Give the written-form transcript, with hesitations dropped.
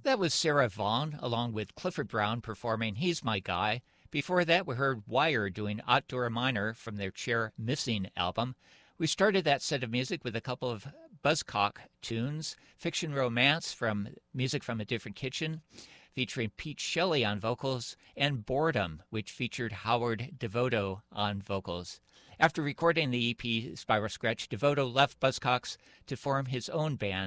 That was Sarah Vaughan, along with Clifford Brown, performing He's My Guy. Before that, we heard Wire doing Outdoor Miner from their Chair Missing album. We started that set of music with a couple of Buzzcock tunes, Fiction Romance from Music from a Different Kitchen, featuring Pete Shelley on vocals, and Boredom, which featured Howard Devoto on vocals. After recording the EP Spiral Scratch, Devoto left Buzzcocks to form his own band,